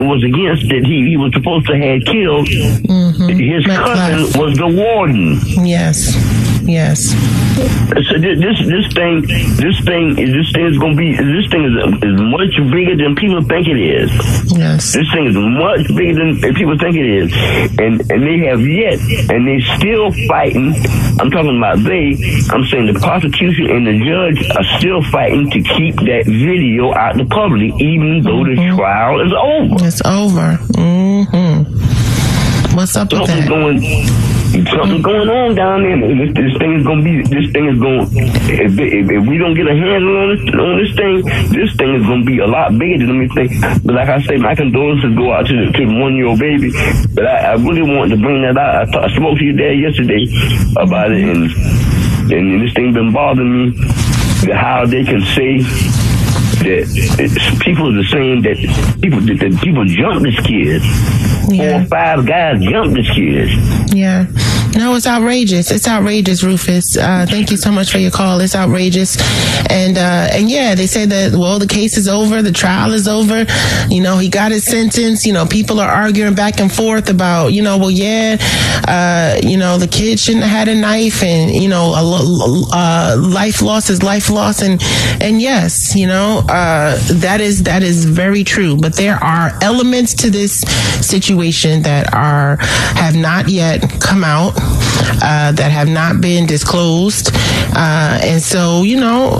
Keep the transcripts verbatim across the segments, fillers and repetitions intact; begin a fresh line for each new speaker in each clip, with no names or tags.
was against that he, he was supposed to have killed. Mm-hmm. His Matt cousin Clark. Was the warden.
Yes. Yes.
So this this thing this thing is this thing is gonna be this thing is is much bigger than people think it is.
Yes.
This thing is much bigger than people think it is, and and they have yet and they still fighting. I'm talking about they. I'm saying the prosecution and the judge are still fighting to keep that video out the public, even though mm-hmm. the trial is over.
It's over. Mm-hmm. What's up with that?
Going, Something's going on down there. This, this thing is gonna be. This thing is going. If, if, if we don't get a handle on this, on this thing, this thing is gonna be a lot bigger than me think. But like I say, my condolences go out to the, to the one year old baby. But I, I really wanted to bring that out. I, thought, I spoke to your dad yesterday about it, and and this thing been bothering me. How they can say that people are saying that people that, that people jump this kid. Yeah. Four or five guys jumped this kid.
Yeah. No, it's outrageous. It's outrageous, Rufus. Uh, thank you so much for your call. It's outrageous. And, uh, and yeah, they say that, well, the case is over. The trial is over. You know, he got his sentence. You know, people are arguing back and forth about, you know, well, yeah, uh, you know, the kid shouldn't have had a knife, and, you know, a, uh, life loss is life loss. And, and yes, you know, uh, that is, that is very true. But there are elements to this situation that are, have not yet come out. Uh, that have not been disclosed. Uh, and so, you know,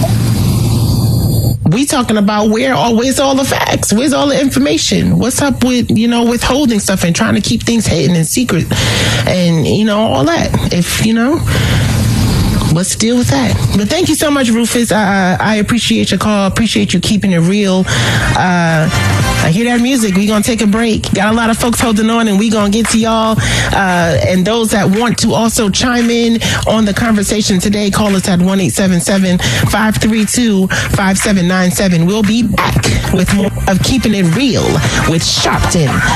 we talking about where all, where's all the facts? Where's all the information? What's up with, you know, withholding stuff and trying to keep things hidden and secret and, you know, all that. If, you know, let's deal with that. But thank you so much, Rufus. Uh, I appreciate your call. Appreciate you keeping it real. Uh, I hear that music. We're going to take a break. Got a lot of folks holding on, and we're going to get to y'all. Uh, and those that want to also chime in on the conversation today, call us at one eight seven seven, five three two, five seven nine seven. We'll be back with more of Keeping It Real with Sharpton